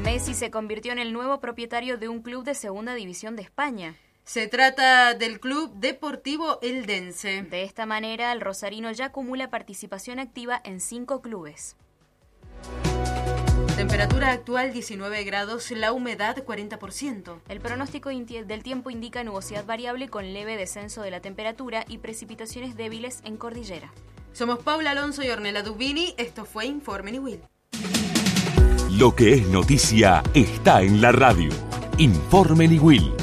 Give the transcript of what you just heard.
Messi se convirtió en el nuevo propietario de un club de segunda división de España. Se trata del Club Deportivo Eldense. De esta manera, el rosarino ya acumula participación activa en 5 clubes. Temperatura actual 19 grados, la humedad 40%. El pronóstico del tiempo indica nubosidad variable con leve descenso de la temperatura y precipitaciones débiles en cordillera. Somos Paula Alonso y Ornella Dubini. Esto fue Informe Niwil. Lo que es noticia está en la radio. Informe Niwil.